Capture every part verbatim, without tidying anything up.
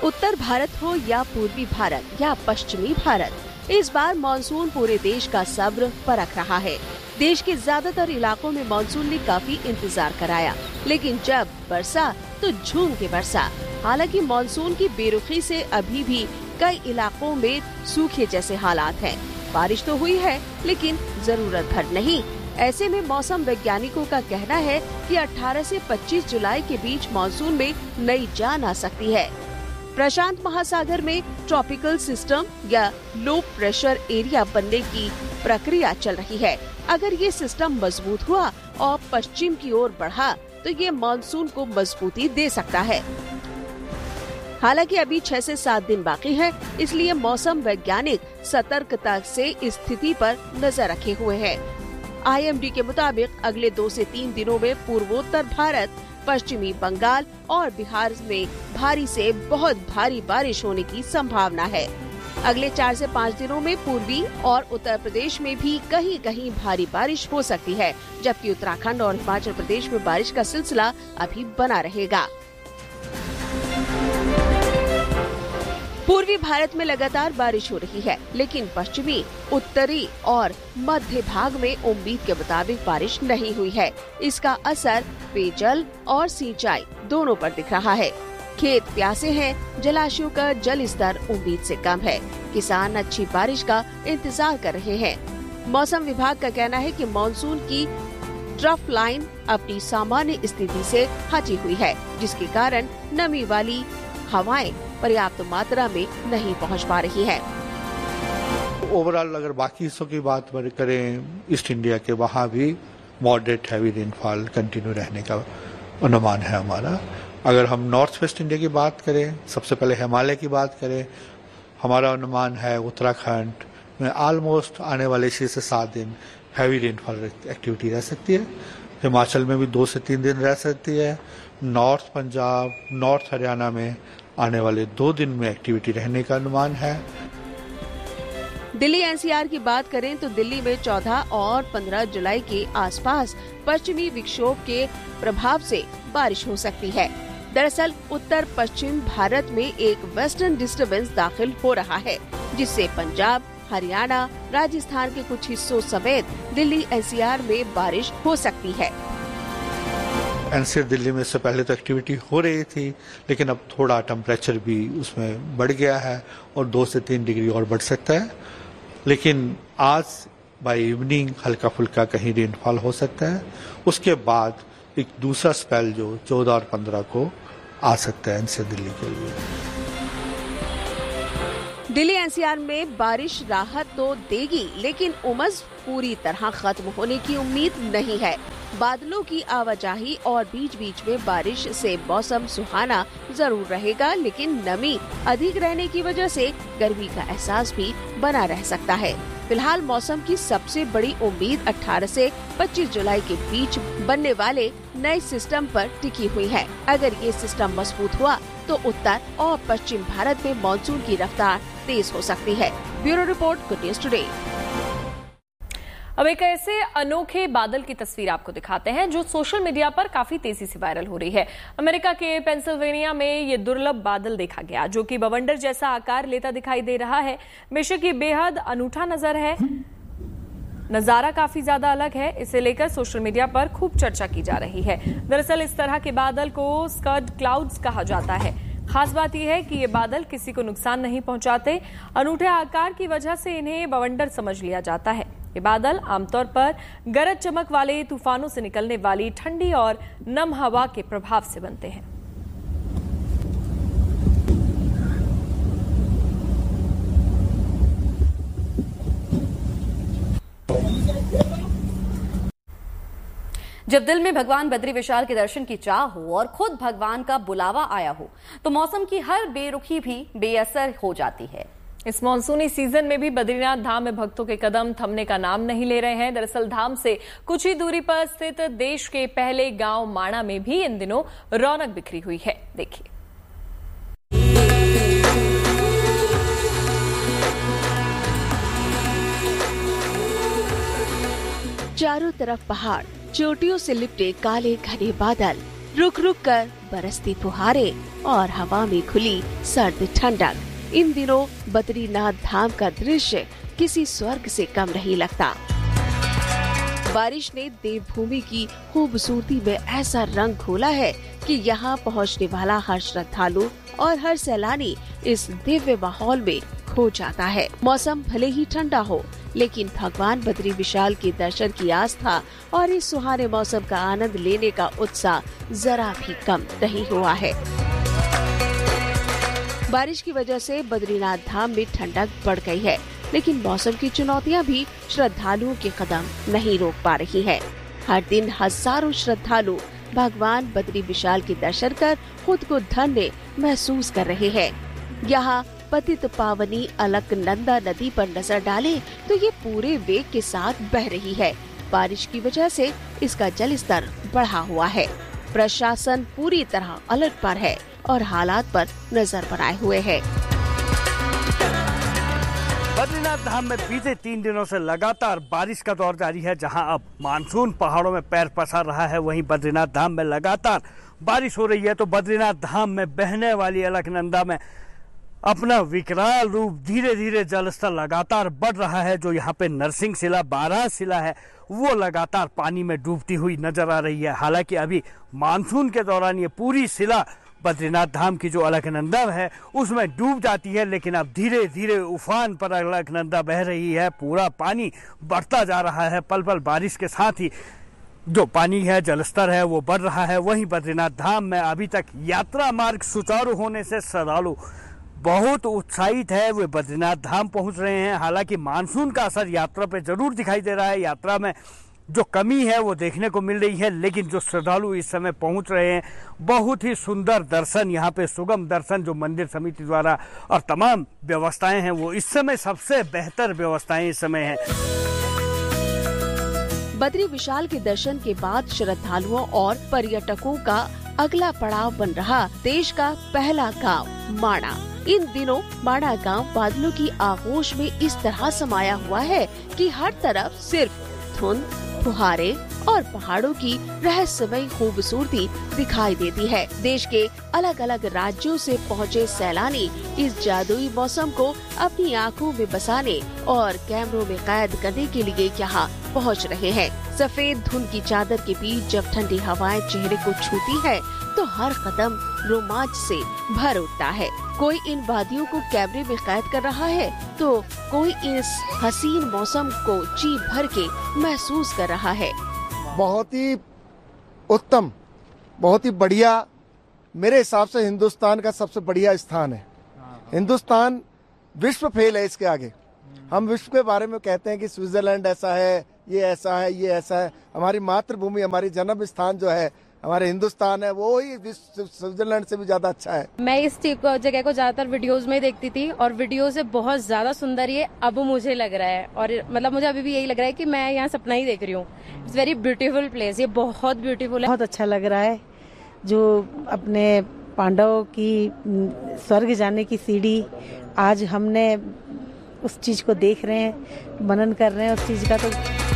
उत्तर भारत हो या पूर्वी भारत या पश्चिमी भारत, इस बार मानसून पूरे देश का सब्र परख रहा है। देश के ज्यादातर इलाकों में मानसून ने काफी इंतजार कराया, लेकिन जब बरसा तो झूम के बरसा। हालांकि मानसून की बेरुखी से अभी भी कई इलाकों में सूखे जैसे हालात हैं। बारिश तो हुई है, लेकिन जरूरत भर नहीं। ऐसे में मौसम वैज्ञानिकों का कहना है कि अठारह से पच्चीस जुलाई के बीच मानसून में नई जान आ सकती है। प्रशांत महासागर में ट्रॉपिकल सिस्टम या लो प्रेशर एरिया बनने की प्रक्रिया चल रही है। अगर ये सिस्टम मजबूत हुआ और पश्चिम की ओर बढ़ा तो ये मानसून को मजबूती दे सकता है। हालांकि अभी छह से सात दिन बाकी है, इसलिए मौसम वैज्ञानिक सतर्कता से स्थिति पर नजर रखे हुए हैं। आई एम डी के मुताबिक अगले दो से तीन दिनों में पूर्वोत्तर भारत, पश्चिमी बंगाल और बिहार में भारी से बहुत भारी बारिश होने की संभावना है। अगले चार से पाँच दिनों में पूर्वी और उत्तर प्रदेश में भी कहीं कहीं भारी बारिश हो सकती है, जबकि उत्तराखंड और हिमाचल प्रदेश में बारिश का सिलसिला अभी बना रहेगा। पूर्वी भारत में लगातार बारिश हो रही है, लेकिन पश्चिमी, उत्तरी और मध्य भाग में उम्मीद के मुताबिक बारिश नहीं हुई है। इसका असर पेयजल और सिंचाई दोनों पर दिख रहा है। खेत प्यासे हैं, जलाशयों का जल स्तर उम्मीद से कम है। किसान अच्छी बारिश का इंतजार कर रहे हैं। मौसम विभाग का कहना है कि मानसून की ट्रफ लाइन अपनी सामान्य स्थिति से हटी हुई है, जिसके कारण नमी वाली हवाएं पर्याप्त मात्रा में नहीं पहुंच पा रही है। ओवरऑल अगर बाकी हिस्सों की बात करें, ईस्ट इंडिया के वहाँ भी मॉडरेट हैवी रेनफॉल कंटिन्यू रहने का अनुमान है हमारा। अगर हम नॉर्थ वेस्ट इंडिया की बात करें, सबसे पहले हिमालय की बात करें, हमारा अनुमान है उत्तराखंड में ऑलमोस्ट आने वाले छह से सात दिन हैवी रेनफॉल एक्टिविटी रह सकती है। हिमाचल में भी दो से तीन दिन रह सकती है। नॉर्थ पंजाब, नॉर्थ हरियाणा में आने वाले दो दिन में एक्टिविटी रहने का अनुमान है। दिल्ली एन सी आर की बात करें तो दिल्ली में चौदह और पंद्रह जुलाई के आसपास पश्चिमी विक्षोभ के प्रभाव से बारिश हो सकती है। दरअसल उत्तर पश्चिम भारत में एक वेस्टर्न डिस्टर्बेंस दाखिल हो रहा है, जिससे पंजाब, हरियाणा, राजस्थान के कुछ हिस्सों समेत दिल्ली एन सी आर में बारिश हो सकती है। एन सी आर दिल्ली में इससे पहले तो एक्टिविटी हो रही थी, लेकिन अब थोड़ा टेम्परेचर भी उसमें बढ़ गया है और दो से तीन डिग्री और बढ़ सकता है। लेकिन आज बाय इवनिंग हल्का फुल्का कहीं रेनफॉल हो सकता है। उसके बाद एक दूसरा स्पेल जो चौदह और पंद्रह को आ सकता है एन सी आर दिल्ली के लिए। दिल्ली एन सी आर में बारिश राहत तो देगी, लेकिन उमस पूरी तरह खत्म होने की उम्मीद नहीं है। बादलों की आवाजाही और बीच बीच में बारिश से मौसम सुहाना जरूर रहेगा, लेकिन नमी अधिक रहने की वजह से गर्मी का एहसास भी बना रह सकता है। फिलहाल मौसम की सबसे बड़ी उम्मीद अठारह से पच्चीस जुलाई के बीच बनने वाले नए सिस्टम पर टिकी हुई है। अगर ये सिस्टम मजबूत हुआ तो उत्तर और पश्चिम भारत में मानसून की रफ्तार तेज हो सकती है। Bureau report, good news today. अब एक ऐसे अनोखे बादल की तस्वीर आपको दिखाते हैं जो सोशल मीडिया पर काफी तेजी से वायरल हो रही है। अमेरिका के पेंसिल्वेनिया में ये दुर्लभ बादल देखा गया, जो कि बवंडर जैसा आकार लेता दिखाई दे रहा है। बेशक ये बेहद अनूठा नजर है, नजारा काफी ज्यादा अलग है। इसे लेकर सोशल मीडिया पर खूब चर्चा की जा रही है। दरअसल इस तरह के बादल को स्कर्ड क्लाउड्स कहा जाता है। खास बात यह है कि ये बादल किसी को नुकसान नहीं पहुंचाते। अनूठे आकार की वजह से इन्हें बवंडर समझ लिया जाता है। ये बादल आमतौर पर गरज चमक वाले तूफानों से निकलने वाली ठंडी और नम हवा के प्रभाव से बनते हैं। जब दिल में भगवान बद्री विशाल के दर्शन की चाह हो और खुद भगवान का बुलावा आया हो, तो मौसम की हर बेरुखी भी बेअसर हो जाती है। इस मानसूनी सीजन में भी बद्रीनाथ धाम में भक्तों के कदम थमने का नाम नहीं ले रहे हैं। दरअसल धाम से कुछ ही दूरी पर स्थित देश के पहले गांव माणा में भी इन दिनों रौनक बिखरी हुई है। देखिए, चारों तरफ पहाड़, चोटियों से लिपटे काले घने बादल, रुक रुक कर बरसती फुहारें और हवा में खुली सर्द ठंडक। इन दिनों बद्रीनाथ धाम का दृश्य किसी स्वर्ग से कम नहीं लगता। बारिश ने देवभूमि की खूबसूरती में ऐसा रंग घोला है कि यहाँ पहुँचने वाला हर श्रद्धालु और हर सैलानी इस दिव्य माहौल में खो जाता है। मौसम भले ही ठंडा हो, लेकिन भगवान बद्री विशाल के दर्शन की आस्था और इस सुहाने मौसम का आनंद लेने का उत्साह जरा भी कम नहीं हुआ है। बारिश की वजह से बद्रीनाथ धाम में ठंडक बढ़ गई है, लेकिन मौसम की चुनौतियां भी श्रद्धालुओं के कदम नहीं रोक पा रही है। हर दिन हजारों श्रद्धालु भगवान बद्री विशाल के दर्शन कर खुद को धन्य महसूस कर रहे हैं। यहाँ पतित पावनी अलकनंदा नदी पर नजर डालें तो ये पूरे वेग के साथ बह रही है। बारिश की वजह से इसका जल स्तर बढ़ा हुआ है। प्रशासन पूरी तरह अलर्ट पर है और हालात पर नजर बनाए हुए है। बद्रीनाथ धाम में बीते तीन दिनों से लगातार बारिश का दौर जारी है। जहां अब मानसून पहाड़ों में पैर पसार रहा है, वहीं बद्रीनाथ धाम में लगातार बारिश हो रही है। तो बद्रीनाथ धाम में बहने वाली अलकनंदा में अपना विकराल रूप धीरे धीरे जलस्तर लगातार बढ़ रहा है। जो यहाँ पे नरसिंह शिला बारह शिला है, वो लगातार पानी में डूबती हुई नजर आ रही है। हालांकि अभी मानसून के दौरान ये पूरी शिला बद्रीनाथ धाम की जो अलकनंदा है उसमें डूब जाती है, लेकिन अब धीरे धीरे उफान पर अलकनंदा बह रही है। पूरा पानी बढ़ता जा रहा है। पल पल बारिश के साथ ही जो पानी है, जलस्तर है, वो बढ़ रहा है। वहीं बद्रीनाथ धाम में अभी तक यात्रा मार्ग सुचारू होने से श्रद्धालु बहुत उत्साहित है, वे बद्रीनाथ धाम पहुंच रहे हैं। हालांकि मानसून का असर यात्रा पे जरूर दिखाई दे रहा है। यात्रा में जो कमी है वो देखने को मिल रही है, लेकिन जो श्रद्धालु इस समय पहुंच रहे हैं, बहुत ही सुंदर दर्शन, यहाँ पे सुगम दर्शन जो मंदिर समिति द्वारा और तमाम व्यवस्थाएं हैं, वो इस समय सबसे बेहतर व्यवस्थाएं इस समय हैं। बद्री विशाल के दर्शन के बाद श्रद्धालुओं और पर्यटकों का अगला पड़ाव बन रहा देश का पहला गांव माणा। इन दिनों माणा गांव बादलों की आगोश में इस तरह समाया हुआ है कि हर तरफ सिर्फ धुंध, फुहारे और पहाड़ों की रहस्यमयी खूबसूरती दिखाई देती है। देश के अलग अलग राज्यों से पहुँचे सैलानी इस जादुई मौसम को अपनी आंखों में बसाने और कैमरों में कैद करने के लिए यहाँ पहुँच रहे हैं। सफेद धुंध की चादर के बीच जब ठंडी हवाएं चेहरे को छूती है तो हर कदम रोमांच से भर उठता है। कोई इन वादियों को कैमरे में कैद कर रहा है तो कोई इस हसीन मौसम को जी भर के महसूस कर रहा है। बहुत ही उत्तम, बहुत ही बढ़िया, मेरे हिसाब से हिंदुस्तान का सबसे बढ़िया स्थान है। हिंदुस्तान विश्व फेल है इसके आगे। हम विश्व के बारे में कहते हैं कि स्विट्जरलैंड ऐसा है, ये ऐसा है, ये ऐसा है। हमारी मातृभूमि, हमारी जन्म स्थान जो है हमारे हिंदुस्तान है, वो ही स्विट्जरलैंड से भी ज्यादा अच्छा है। मैं इस जगह को ज्यादातर वीडियोस में देखती थी और वीडियो से बहुत ज्यादा सुंदर ये अब मुझे लग रहा है। और मतलब मुझे अभी भी यही लग रहा है कि मैं यहाँ सपना ही देख रही हूँ। इट्स वेरी ब्यूटीफुल प्लेस, ये बहुत ब्यूटीफुल है। बहुत अच्छा लग रहा है। जो अपने पांडवों की स्वर्ग जाने की सीढ़ी, आज हमने उस चीज को देख रहे हैं, मनन कर रहे हैं उस चीज का। तो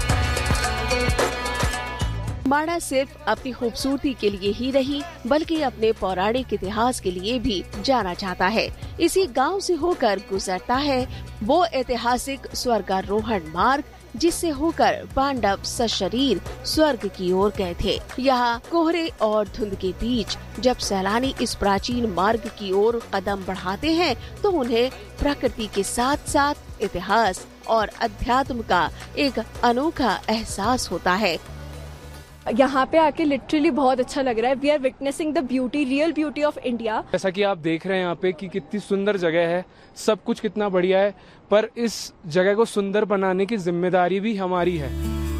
माणा सिर्फ अपनी खूबसूरती के लिए ही नहीं, बल्कि अपने पौराणिक इतिहास के लिए भी जाना जाता है। इसी गांव से होकर गुजरता है वो ऐतिहासिक स्वर्गारोहण मार्ग, जिससे होकर पांडव सशरीर स्वर्ग की ओर गए थे। यहाँ कोहरे और धुंध के बीच जब सैलानी इस प्राचीन मार्ग की ओर कदम बढ़ाते हैं तो उन्हें प्रकृति के साथ साथ इतिहास और अध्यात्म का एक अनोखा एहसास होता है। यहाँ पे आके लिटरली बहुत अच्छा लग रहा है। We are witnessing the beauty, real beauty of India. जैसा कि आप देख रहे हैं यहाँ पे कि कितनी सुंदर जगह है, सब कुछ कितना बढ़िया है, पर इस जगह को सुंदर बनाने की जिम्मेदारी भी हमारी है।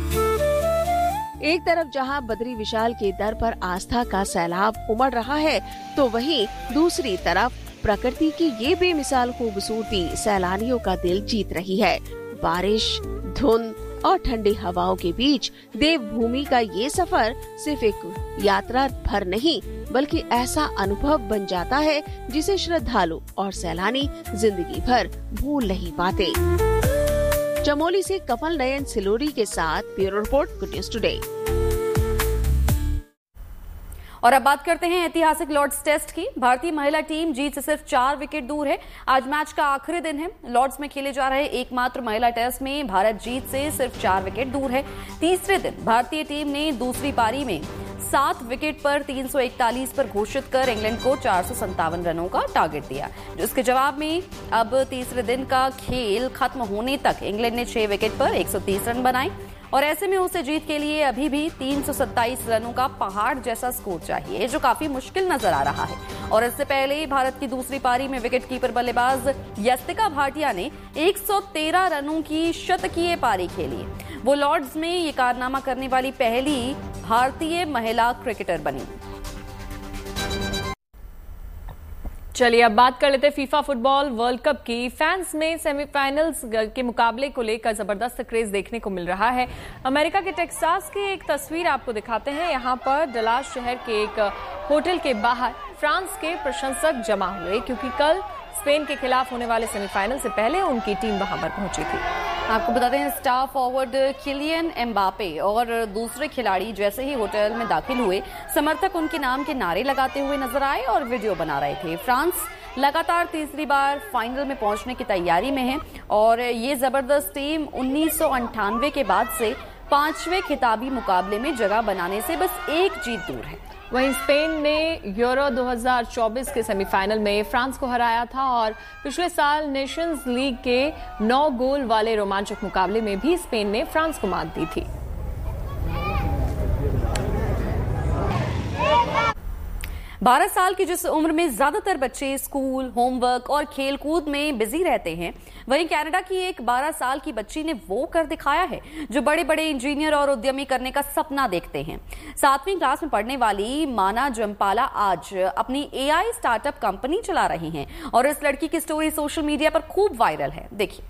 एक तरफ जहाँ बद्री विशाल के दर पर आस्था का सैलाब उमड़ रहा है, तो वहीं दूसरी तरफ प्रकृति की ये बेमिसाल खूबसूरती सैलानियों का दिल जीत रही है। बारिश, धुंध और ठंडी हवाओं के बीच देवभूमि का ये सफर सिर्फ एक यात्रा भर नहीं, बल्कि ऐसा अनुभव बन जाता है जिसे श्रद्धालु और सैलानी जिंदगी भर भूल नहीं पाते। चमोली से कमल नयन सिलोरी के साथ bureau report, good news today. और अब बात करते हैं ऐतिहासिक लॉर्ड्स टेस्ट की। भारतीय महिला टीम जीत से सिर्फ चार विकेट दूर है। आज मैच का आखिरी दिन है। लॉर्ड्स में खेले जा रहे एकमात्र महिला टेस्ट में भारत जीत से सिर्फ चार विकेट दूर है। तीसरे दिन भारतीय टीम ने दूसरी पारी में सात विकेट पर तीन सौ इकतालीस पर घोषित कर इंग्लैंड को चार सौ संतावन रनों का टारगेट दिया। जिसके जवाब में अब तीसरे दिन का खेल खत्म होने तक इंग्लैंड ने छह विकेट पर एक सौ तीस रन बनाए और ऐसे में उसे जीत के लिए अभी भी तीन सौ सत्ताईस रनों का पहाड़ जैसा स्कोर चाहिए, जो काफी मुश्किल नजर आ रहा है। और इससे पहले भारत की दूसरी पारी में विकेटकीपर बल्लेबाज यस्तिका भाटिया ने एक सौ तेरह रनों की शतकीय पारी खेली। वो लॉर्ड्स में ये कारनामा करने वाली पहली भारतीय महिला क्रिकेटर बनी। चलिए अब बात कर लेते हैं फीफा फुटबॉल वर्ल्ड कप की। फैंस में सेमीफाइनल्स के मुकाबले को लेकर जबरदस्त क्रेज देखने को मिल रहा है। अमेरिका के टेक्सास की एक तस्वीर आपको दिखाते हैं। यहाँ पर डलास शहर के एक होटल के बाहर फ्रांस के प्रशंसक जमा हुए, क्योंकि कल स्पेन के खिलाफ होने वाले सेमीफाइनल से पहले उनकी टीम वहां पर पहुंची थी। आपको बताते हैं स्टार फॉरवर्ड किलियन एम्बापे और दूसरे खिलाड़ी जैसे ही होटल में दाखिल हुए, समर्थक उनके नाम के नारे लगाते हुए नजर आए और वीडियो बना रहे थे। फ्रांस लगातार तीसरी बार फाइनल में पहुंचने की तैयारी में है और ये जबरदस्त टीम उन्नीस सौ अंठानवे के बाद से पांचवें खिताबी मुकाबले में जगह बनाने से बस एक जीत दूर है। वहीं स्पेन ने यूरो दो हज़ार चौबीस के सेमीफाइनल में फ्रांस को हराया था और पिछले साल नेशंस लीग के नौ गोल वाले रोमांचक मुकाबले में भी स्पेन ने फ्रांस को मात दी थी। बारह साल की जिस उम्र में ज्यादातर बच्चे स्कूल, होमवर्क और खेलकूद में बिजी रहते हैं, वहीं कनाडा की एक बारह साल की बच्ची ने वो कर दिखाया है जो बड़े बड़े इंजीनियर और उद्यमी करने का सपना देखते हैं। सातवीं क्लास में पढ़ने वाली माना जम्पाला आज अपनी एआई स्टार्टअप कंपनी चला रही हैं और इस लड़की की स्टोरी सोशल मीडिया पर खूब वायरल है। देखिए,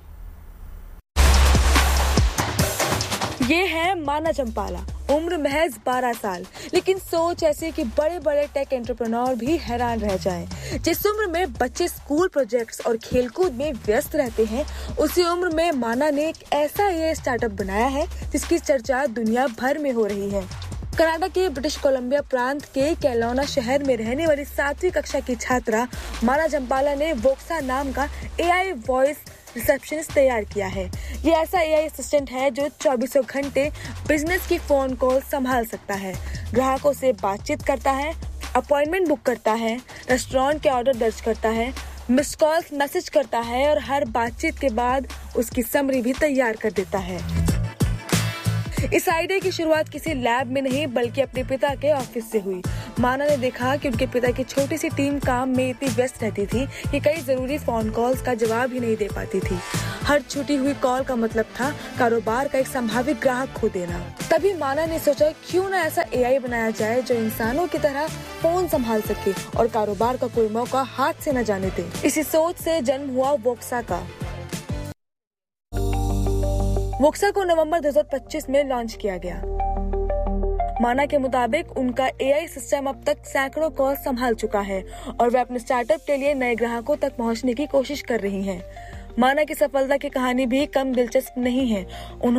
ये है माना जम्पाला, उम्र महज बारह साल, लेकिन सोच ऐसी कि बड़े बड़े टेक एंटरप्रेन्योर भी हैरान रह जाएं। जिस उम्र में बच्चे स्कूल प्रोजेक्ट्स और खेलकूद में व्यस्त रहते हैं, उसी उम्र में माना ने एक ऐसा ये स्टार्टअप बनाया है जिसकी चर्चा दुनिया भर में हो रही है। कनाडा के ब्रिटिश कोलंबिया प्रांत के कैलोना शहर में रहने वाली सातवीं कक्षा की छात्रा माना जम्पाला ने वोक्सा नाम का एआई वॉइस रिसेप्शनिस्ट तैयार किया है। ये ऐसा एआई असिस्टेंट है जो चौबीसों घंटे बिजनेस की फोन कॉल संभाल सकता है, ग्राहकों से बातचीत करता है, अपॉइंटमेंट बुक करता है, रेस्टोरेंट के ऑर्डर दर्ज करता है, मिस्ड कॉल्स मैसेज करता है और हर बातचीत के बाद उसकी समरी भी तैयार कर देता है। इस आइडिया की शुरुआत किसी लैब में नहीं बल्कि अपने पिता के ऑफिस से हुई। माना ने देखा कि उनके पिता की छोटी सी टीम काम में इतनी व्यस्त रहती थी कि कई जरूरी फोन कॉल्स का जवाब ही नहीं दे पाती थी। हर छूटी हुई कॉल का मतलब था कारोबार का एक संभावित ग्राहक खो देना। तभी माना ने सोचा क्यों ना ऐसा एआई बनाया जाए जो इंसानों की तरह फोन संभाल सके और कारोबार का कोई मौका हाथ से न जाने दे। इसी सोच से जन्म हुआ वोक्सा का। वोक्सा को नवंबर दो हज़ार पच्चीस में लॉन्च किया गया। माना के मुताबिक उनका एआई सिस्टम अब तक सैकड़ों कॉल संभाल चुका है और वे अपने स्टार्टअप के लिए नए ग्राहकों तक पहुंचने की कोशिश कर रही हैं। माना की सफलता की कहानी भी कम दिलचस्प नहीं है।